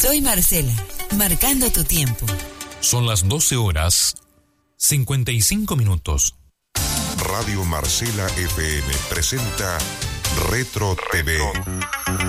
Soy Marcela, marcando tu tiempo. Son las 12:55. Radio Marcela FM presenta Retro TV.